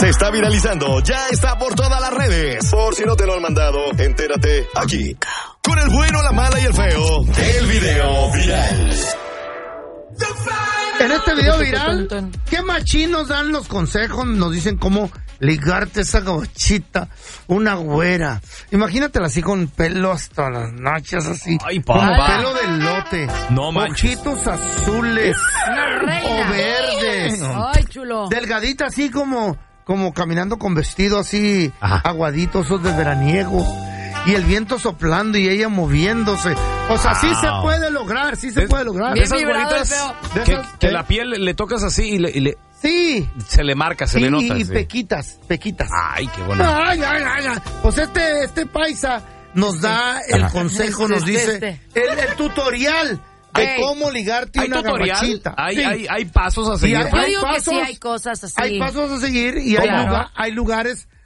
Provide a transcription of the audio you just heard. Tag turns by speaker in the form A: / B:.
A: Se está viralizando, ya está por todas las redes. Por si no te lo han mandado, entérate aquí. Con el bueno, la mala y el feo, el video viral.
B: En este video viral, ¿qué machín nos dan los consejos? Nos dicen cómo ligarte esa gauchita, una güera. Imagínatela así con pelo hasta las nachas, así.
C: Ay,
B: con
C: papá.
B: pelo de lote.
C: No manches.
B: Ojitos azules.
D: Una reina.
B: O verdes.
D: Ay, chulo.
B: Delgadita así como caminando con vestido así,
C: Ajá.
B: aguadito, esos de veraniego. Y el viento soplando y ella moviéndose. O sea, sí se puede lograr, sí se puede lograr.
D: Bien
C: Esas
D: vibrado
C: bolitas
D: el feo.
B: De
C: que,
B: esas,
C: que
B: ¿eh?
C: la piel le tocas así y le
B: Sí.
C: se le marca, se le nota.
B: Y
C: sí.
B: pequitas.
C: Ay, qué bueno.
B: Ay. Pues este paisa nos da el consejo, nos dice el tutorial de
D: Ey.
B: cómo ligarte
C: ¿Hay
B: una
C: tutorial?
B: gabachita.
C: ¿Hay,
B: Sí.
C: hay pasos a seguir?
B: hay-
D: Yo digo que
B: pasos,
D: sí hay cosas así.
B: Hay pasos a seguir y
D: Claro.
B: hay lugares